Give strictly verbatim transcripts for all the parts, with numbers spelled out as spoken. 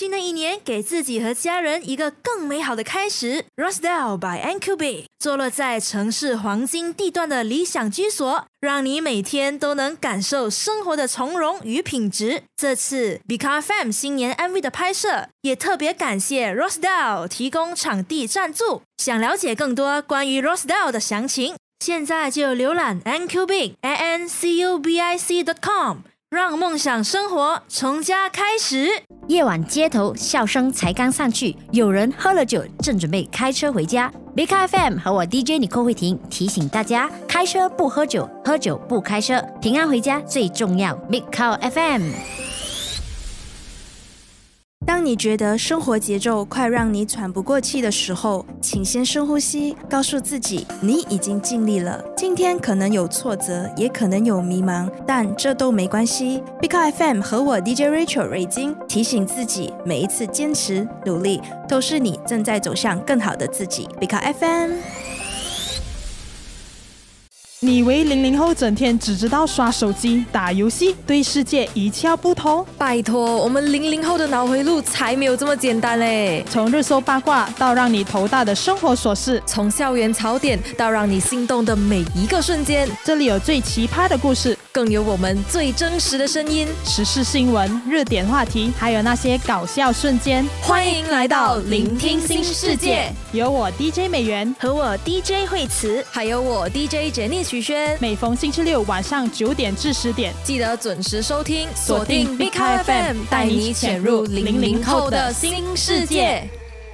新的一年给自己和家人一个更美好的开始。 Rosedale by N Q B 坐落在城市黄金地段的理想居所，让你每天都能感受生活的从容与品质。这次 B K F M 新年 M V 的拍摄也特别感谢 Rosedale 提供场地赞助。想了解更多关于 Rosedale 的详情，现在就浏览 N Q B A N C U B I C dot com， 让梦想生活从家开始。 夜晚街头笑声才刚散去，有人喝了酒正准备开车回家。 B K F M 和我 D J 尼寇慧婷提醒大家，开车不喝酒，喝酒不开车，平安回家最重要。 B K F M。 当你觉得生活节奏快让你喘不过气的时候，请先深呼吸，告诉自己你已经尽力了。今天可能有挫折，也可能有迷茫，但这都没关系。 B K F M 和我 D J Rachel 瑞金提醒自己，每一次坚持努力都是你正在走向更好的自己。 B K F M。 你以为零零后整天只知道刷手机、打游戏，对世界一窍不通？ 拜托，我们零零后的脑回路才没有这么简单嘞！ 从热搜八卦到让你头大的生活琐事， 从校园槽点到让你心动的每一个瞬间， 这里有最奇葩的故事， 更有我们最真实的声音， 时事新闻、热点话题，还有那些搞笑瞬间。 欢迎来到聆听新世界， 有我 D J 美元和我 D J 慧慈， 还有我 D J 简妮许轩。 每逢星期六晚上九点至十点， 记得准时收听， 锁定 B K F M， 带你潜入零零后的新世界。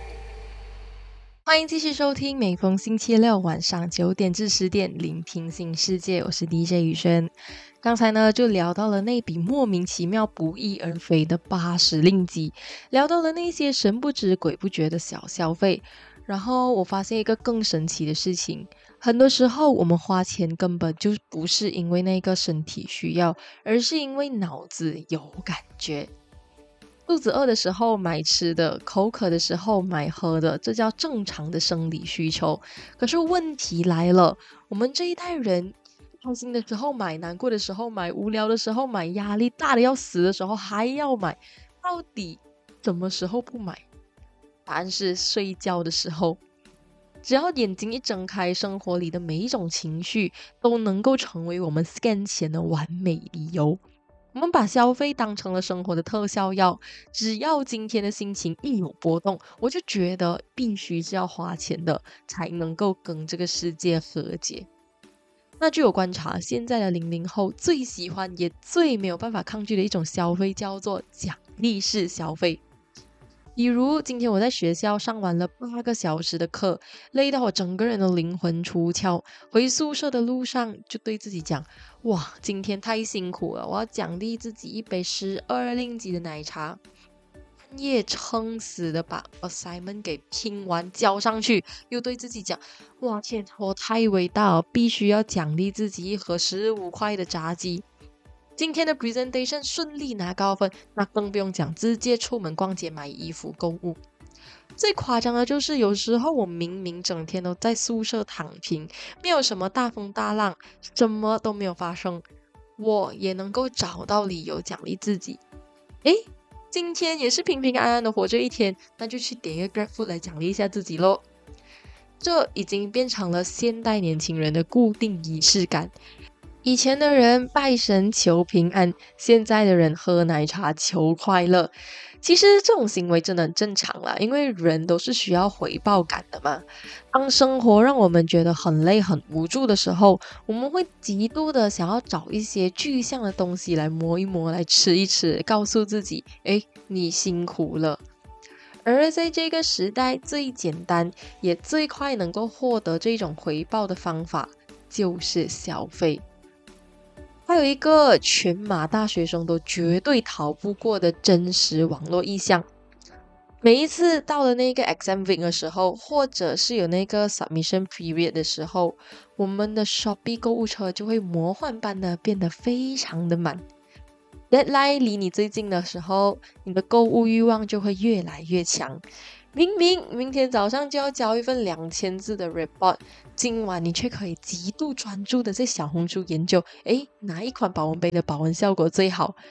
欢迎继续收听每逢星期六晚上九点至十点聆听新世界，我是 D J 宇轩。刚才呢就聊到了那笔莫名其妙不翼而飞的八十令吉，聊到了那些神不知鬼不觉的小消费，然后我发现一个更神奇的事情，很多时候我们花钱根本就不是因为那个身体需要，而是因为脑子有感觉。肚子饿的时候买吃的，口渴的时候买喝的，这叫正常的生理需求。可是问题来了，我们这一代人开心的时候买，难过的时候买，无聊的时候买，压力大的要死的时候还要买，到底什么时候不买？答案是睡觉的时候。只要眼睛一睁开，生活里的每一种情绪都能够成为我们 scan 钱的完美理由。我们把消费当成了生活的特效药，只要今天的心情一有波动，我就觉得必须是要花钱的，才能够跟这个世界和解。那据我观察，现在的零零后最喜欢也最没有办法抗拒的一种消费叫做奖励式消费。比如今天我在学校上完了八个小时的课，累到我整个人的灵魂出窍，回宿舍的路上就对自己讲，哇，今天太辛苦了，我要奖励自己一杯十二令吉的奶茶。半夜撑死的把 assignment 给拼完交上去，又对自己讲，哇天，我太伟大了，必须要奖励自己一盒十五块的炸鸡。今天的 presentation 顺利拿高分，那更不用讲，直接出门逛街买衣服购物。最夸张的就是有时候我明明整天都在宿舍躺平，没有什么大风大浪，什么都没有发生，我也能够找到理由奖励自己。诶，今天也是平平安安的活着一天，那就去点一个 GrabFood 来奖励一下自己咯。这已经变成了现代年轻人的固定仪式感。以前的人拜神求平安，现在的人喝奶茶求快乐。其实这种行为真的很正常啦，因为人都是需要回报感的嘛。当生活让我们觉得很累很无助的时候，我们会极度的想要找一些具象的东西来摸一摸，来吃一吃，告诉自己，诶，你辛苦了。而在这个时代，最简单也最快能够获得这种回报的方法就是消费。还有一个全马大学生都绝对逃不过的真实网络意象，每一次到了那个 exam week 的时候，或者是有那个 submission period 的时候，我们的 Shopee 购物车就会魔幻般的变得非常的满。Deadline 离你最近的时候，你的购物欲望就会越来越强。明明明天早上就要交一份两千字的 report， 今晚你却可以极度专注的在小红书研究，诶，哪一款保温杯的保温效果最好？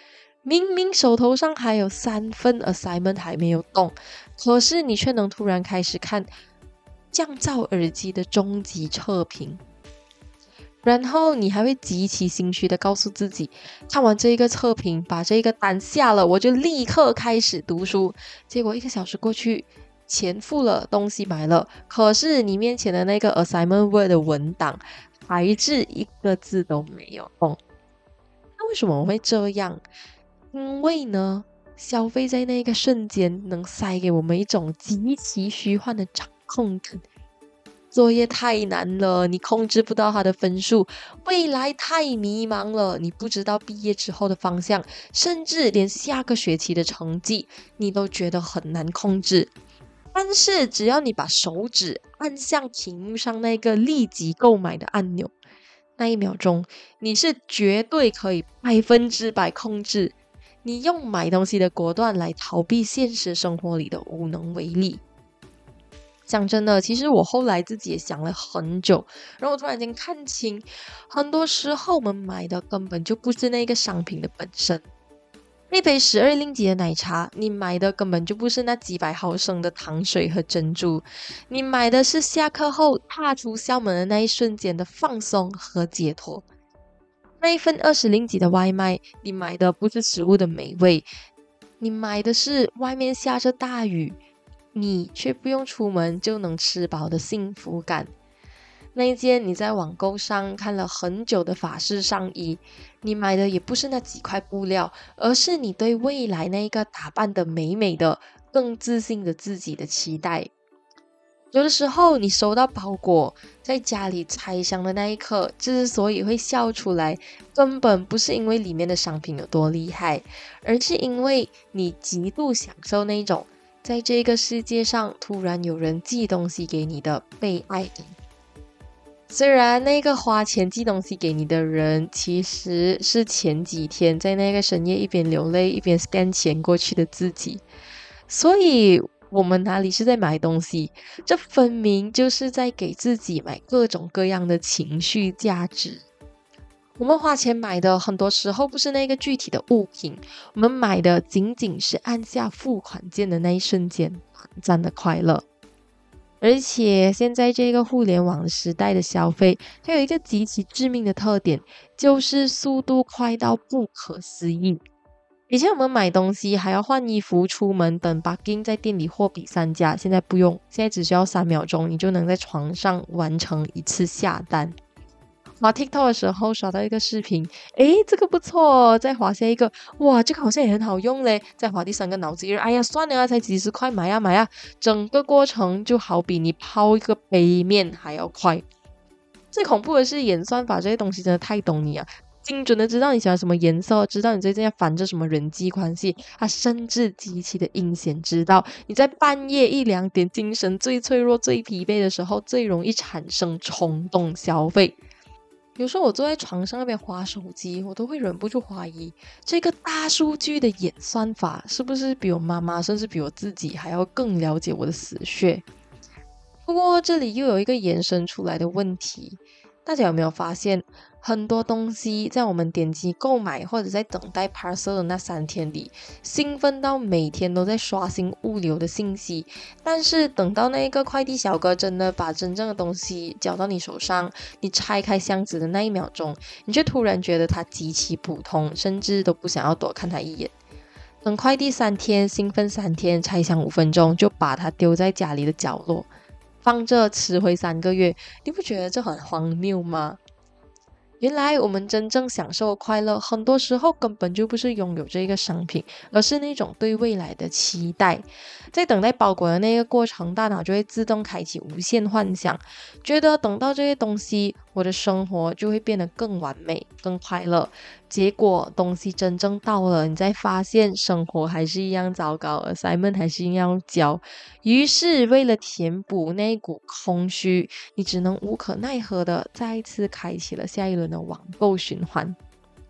明明手头上还有三份 assignment 还没有动，可是你却能突然开始看降噪耳机的终极测评，然后你还会极其心虚的告诉自己，看完这一个测评，把这一个单下了，我就立刻开始读书。结果一个小时过去，钱付了，东西买了，可是你面前的那个 assignment word 的文档还是一个字都没有动。那为什么我会这样？因为呢，消费在那个瞬间能塞给我们一种极其虚幻的掌控感。作业太难了，你控制不到它的分数；未来太迷茫了，你不知道毕业之后的方向，甚至连下个学期的成绩你都觉得很难控制。但是只要你把手指按向屏幕上那个立即购买的按钮，那一秒钟你是绝对可以百分之百控制你用买东西的果断来逃避现实生活里的无能为力。讲真的，其实我后来自己也想了很久，然后我突然间看清，很多时候我们买的根本就不是那个商品的本身。那杯十二令吉的奶茶，你买的根本就不是那几百毫升的糖水和珍珠，你买的是下课后踏出校门的那一瞬间的放松和解脱。那一份二十令吉的外卖，你买的不是食物的美味，你买的是外面下着大雨，你却不用出门就能吃饱的幸福感。那一件你在网购上看了很久的法式上衣，你买的也不是那几块布料，而是你对未来那一个打扮的美美的、更自信的自己的期待。有的时候你收到包裹，在家里拆箱的那一刻，之所以会笑出来，根本不是因为里面的商品有多厉害，而是因为你极度享受那种在这个世界上突然有人寄东西给你的被爱感。虽然那个花钱寄东西给你的人其实是前几天在那个深夜一边流泪一边 scan 钱过去的自己，所以我们哪里是在买东西，这分明就是在给自己买各种各样的情绪价值。我们花钱买的很多时候不是那个具体的物品，我们买的仅仅是按下付款键的那一瞬间短暂的快乐。而且现在这个互联网时代的消费，它有一个极其致命的特点，就是速度快到不可思议。以前我们买东西还要换衣服出门等 bargain 在店里货比三家，现在不用，现在只需要三秒钟你就能在床上完成一次下单。滑 TikTok 的时候刷到一个视频，诶，这个不错，再滑下一个，哇，这个好像也很好用嘞，再滑第三个，脑子一热，哎呀算了啊，才几十块，买啊买啊，整个过程就好比你泡一个杯面还要快。最恐怖的是演算法这些东西真的太懂你啊，精准的知道你喜欢什么颜色，知道你最近在烦着什么人际关系，它甚至极其的阴险，知道你在半夜一两点精神最脆弱最疲惫的时候最容易产生冲动消费。有时候我坐在床上那边滑手机，我都会忍不住怀疑，这个大数据的演算法是不是比我妈妈甚至比我自己还要更了解我的死穴。不过这里又有一个延伸出来的问题，大家有没有发现，很多东西在我们点击购买或者在等待 parcel 的那三天里，兴奋到每天都在刷新物流的信息，但是等到那个快递小哥真的把真正的东西交到你手上，你拆开箱子的那一秒钟，你却突然觉得它极其普通，甚至都不想要多看它一眼。等快递三天，兴奋三天，拆箱五分钟就把它丢在家里的角落，放着吃回三个月，你不觉得这很荒谬吗？原来我们真正享受的快乐，很多时候根本就不是拥有这个商品，而是那种对未来的期待。在等待包裹的那个过程，大脑就会自动开启无限幻想，觉得等到这些东西，我的生活就会变得更完美、更快乐。结果东西真正到了，你再发现生活还是一样糟糕， assignment 还是一样交。于是为了填补那一股空虚，你只能无可奈何的再一次开启了下一轮的网购循环。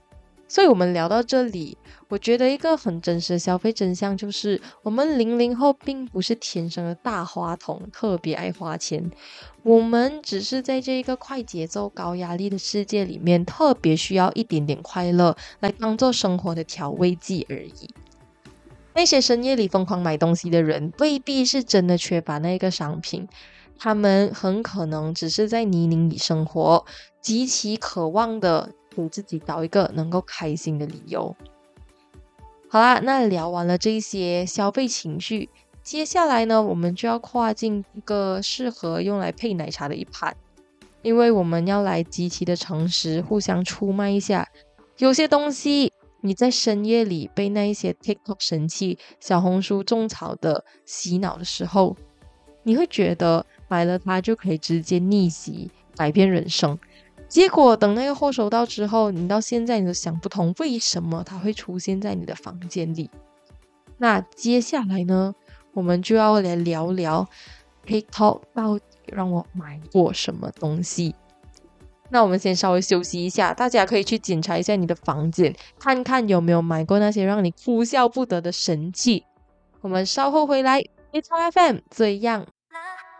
所以我们聊到这里，我觉得一个很真实的消费真相就是，我们零零后并不是天生的大花筒，特别爱花钱，我们只是在这个快节奏、高压力的世界里面，特别需要一点点快乐来当做生活的调味剂而已。那些深夜里疯狂买东西的人，未必是真的缺乏那个商品，他们很可能只是在泥泞里生活，极其渴望的给自己找一个能够开心的理由。好啦，那聊完了这些消费情绪，接下来呢，我们就要跨进一个适合用来配奶茶的一盘，因为我们要来极其的诚实，互相出卖一下。有些东西你在深夜里被那一些 TikTok 神器、小红书种草的洗脑的时候，你会觉得买了它就可以直接逆袭，改变人生。结果等那个货收到之后，你到现在你都想不通为什么它会出现在你的房间里。那接下来呢，我们就要来聊聊 TikTok 到底让我买过什么东西。那我们先稍微休息一下，大家可以去检查一下你的房间，看看有没有买过那些让你哭笑不得的神器。我们稍后回来 ，It's F M 这样